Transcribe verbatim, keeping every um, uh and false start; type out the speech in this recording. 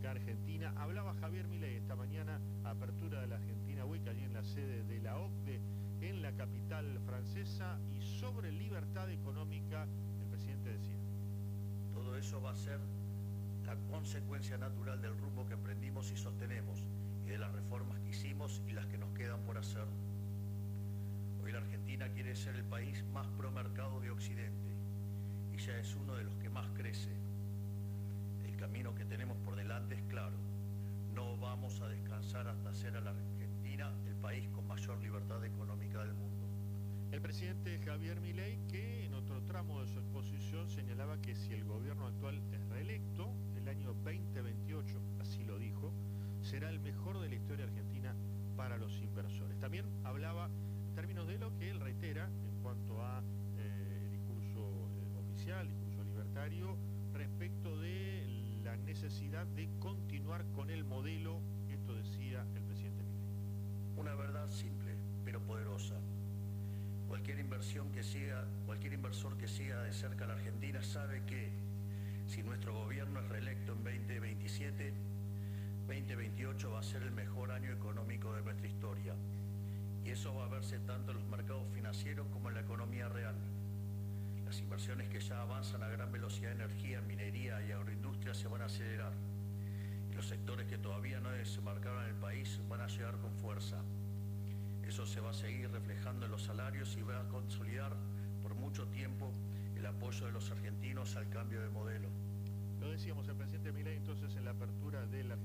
económica argentina. Hablaba Javier Milei esta mañana, apertura de la Argentina Week, allí en la sede de la O C D E, en la capital francesa, y sobre libertad económica, el presidente decía: todo eso va a ser la consecuencia natural del rumbo que emprendimos y sostenemos, y de las reformas que hicimos y las que nos quedan por hacer. Hoy la Argentina quiere ser el país más promercado de Occidente, y ya es uno de los que más crece. El camino que tenemos por delante es claro. No vamos a descansar hasta hacer a la Argentina el país con mayor libertad económica del mundo. El presidente Javier Milei, que en otro tramo de su exposición señalaba que si el gobierno actual es reelecto, el año veinte veintiocho, así lo dijo, será el mejor de la historia argentina para los inversores. También hablaba en términos de lo que él reitera en cuanto a eh, el discurso eh, oficial, discurso libertario, respecto de la necesidad de continuar con el modelo. Esto decía el presidente Milei. Una verdad simple, pero poderosa. Cualquier inversión que siga, cualquier inversor que siga de cerca a la Argentina sabe que si nuestro gobierno es reelecto en veinte veintisiete, veinte veintiocho va a ser el mejor año económico de nuestra historia. Y eso va a verse tanto en los mercados financieros como en la economía real. Las inversiones que ya avanzan a gran velocidad en energía, minería y agroindustria se van a acelerar. Y los sectores que todavía no desembarcaron en el país van a llegar con fuerza. Eso se va a seguir reflejando en los salarios y va a consolidar por mucho tiempo el apoyo de los argentinos al cambio de modelo. Lo decíamos, el presidente Milei entonces en la apertura de la